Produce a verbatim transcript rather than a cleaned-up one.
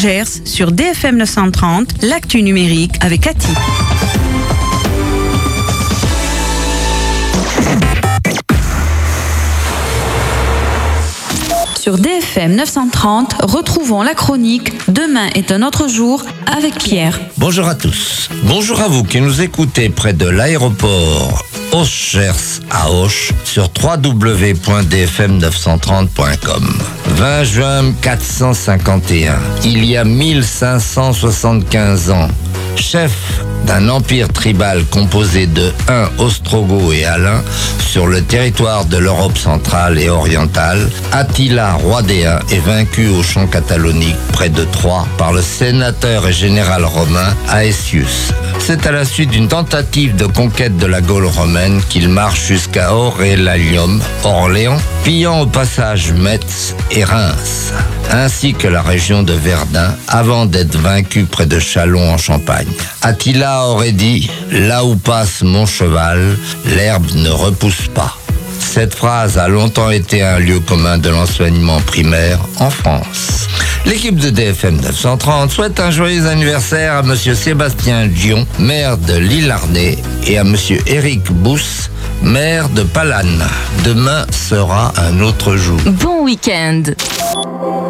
Gers sur D F M neuf cent trente, l'actu numérique avec Cathy. Sur D F M neuf cent trente, retrouvons la chronique « Demain est un autre jour » avec Pierre. Bonjour à tous. Bonjour à vous qui nous écoutez près de l'aéroport Auch-Gers à Auch sur w w w point d f m neuf cent trente point com. vingt juin quatre cent cinquante et un, il y a mille cinq cent soixante-quinze ans, chef d'un empire tribal composé de Huns, Ostrogoths et Alains sur le territoire de l'Europe centrale et orientale, Attila, roi des Huns, est vaincu au champ catalonique près de Troyes par le sénateur et général romain Aetius. C'est à la suite d'une tentative de conquête de la Gaule romaine qu'il marche jusqu'à Aurelianum, Orléans, pillant au passage Metz et Reims, ainsi que la région de Verdun, avant d'être vaincu près de Châlons en Champagne. Attila aurait dit « Là où passe mon cheval, l'herbe ne repousse pas ». Cette phrase a longtemps été un lieu commun de l'enseignement primaire en France. L'équipe de D F M neuf cent trente souhaite un joyeux anniversaire à Monsieur Sébastien Dion, maire de Lille-Arnay, et à Monsieur Éric Bousse, maire de Palanne. Demain sera un autre jour. Bon week-end.